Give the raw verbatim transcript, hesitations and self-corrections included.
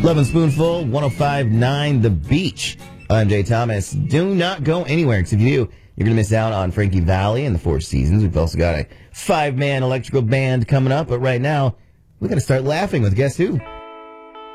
Lovin' Spoonful, one oh five point nine The Beach. I'm Jay Thomas. Do not go anywhere, because if you do, you're going to miss out on Frankie Valli and the Four Seasons. We've also got a five-man electrical band coming up, but right now, we got to start laughing with Guess Who?